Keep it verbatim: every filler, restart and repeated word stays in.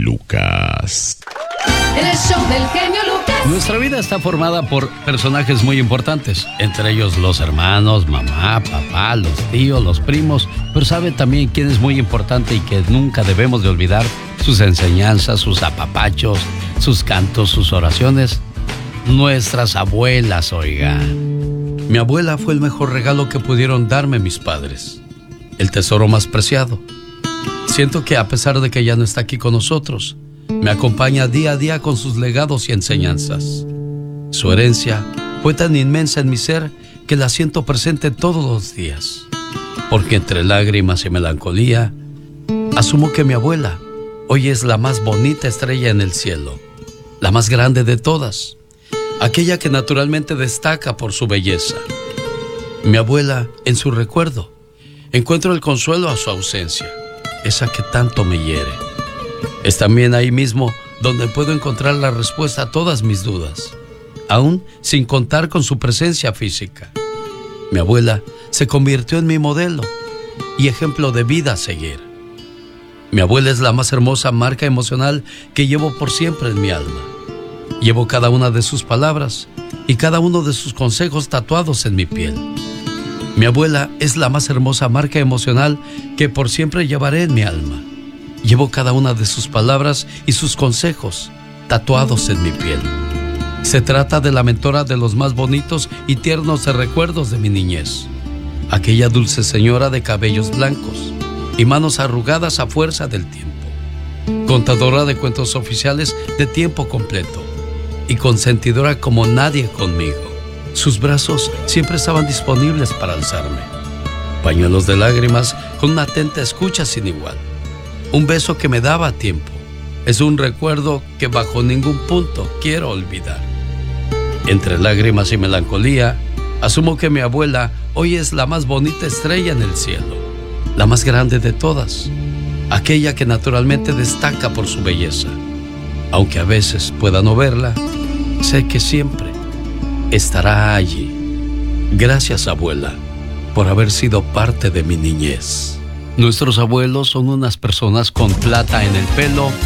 Lucas. El show del genio Lucas. Nuestra vida está formada por personajes muy importantes, entre ellos los hermanos, mamá, papá, los tíos, los primos, pero ¿sabe también quién es muy importante y que nunca debemos de olvidar? Sus enseñanzas, sus apapachos, sus cantos, sus oraciones. Nuestras abuelas, oiga. Mi abuela fue el mejor regalo que pudieron darme mis padres, el tesoro más preciado. Siento que a pesar de que ya no está aquí con nosotros, me acompaña día a día con sus legados y enseñanzas. Su herencia fue tan inmensa en mi ser que la siento presente todos los días. Porque entre lágrimas y melancolía, asumo que mi abuela hoy es la más bonita estrella en el cielo, la más grande de todas, aquella que naturalmente destaca por su belleza. Mi abuela, en su recuerdo, encuentro el consuelo a su ausencia, esa que tanto me hiere. Es también ahí mismo donde puedo encontrar la respuesta a todas mis dudas, aún sin contar con su presencia física. Mi abuela se convirtió en mi modelo y ejemplo de vida a seguir. Mi abuela es la más hermosa marca emocional que llevo por siempre en mi alma. Llevo cada una de sus palabras y cada uno de sus consejos tatuados en mi piel. Mi abuela es la más hermosa marca emocional que por siempre llevaré en mi alma. Llevo cada una de sus palabras y sus consejos tatuados en mi piel. Se trata de la mentora de los más bonitos y tiernos recuerdos de mi niñez. Aquella dulce señora de cabellos blancos y manos arrugadas a fuerza del tiempo. Contadora de cuentos oficiales de tiempo completo y consentidora como nadie conmigo. Sus brazos siempre estaban disponibles para alzarme. Pañuelos de lágrimas con una atenta escucha sin igual. Un beso que me daba tiempo. Es un recuerdo que bajo ningún punto quiero olvidar. Entre lágrimas y melancolía, asumo que mi abuela hoy es la más bonita estrella en el cielo, la más grande de todas, aquella que naturalmente destaca por su belleza. Aunque a veces pueda no verla, sé que siempre estará allí. Gracias, abuela, por haber sido parte de mi niñez. Nuestros abuelos son unas personas con plata en el pelo